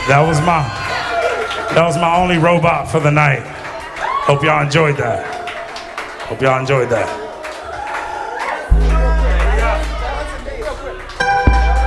That was my only robot for the night. Hope y'all enjoyed that.